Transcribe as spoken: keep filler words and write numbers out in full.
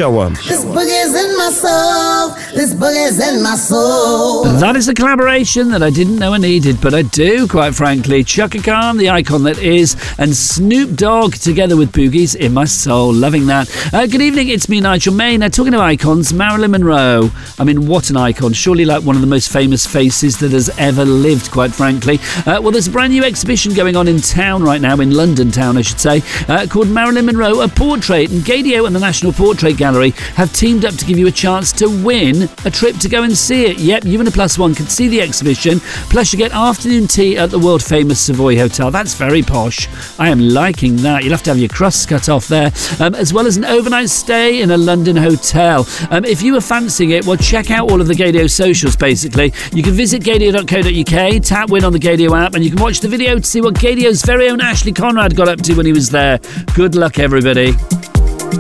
show on. This boogie's in my soul. This boogie's in my soul. That is a collaboration that I didn't know I needed, but I do, quite frankly. Chaka Khan, the icon that is, and Snoop Dogg together with Boogie's in my soul. Loving that. Uh, good evening, it's me, Nigel May. Now, talking of icons, Marilyn Monroe. I mean, what an icon. Surely like one of the most famous faces that has ever lived, quite frankly. Uh, well, there's a brand new exhibition going on in town right now, in London town, I should say, uh, called Marilyn Monroe, A Portrait. And Gaydio and the National Portrait Gallery have teamed up to give you a chance to win a trip to go and see it. Yep, you and a plus one can see the exhibition, plus you get afternoon tea at the world famous Savoy Hotel. That's very posh. I am liking that. You'll have to have your crusts cut off there, um, as well as an overnight stay in a London hotel. Um, if you were fancying it, well, check out all of the Gaydio socials, basically. You can visit gaydio dot co dot uk, tap win on the Gaydio app, and you can watch the video to see what Gaydio's very own Ashley Conrad got up to when he was there. Good luck, everybody.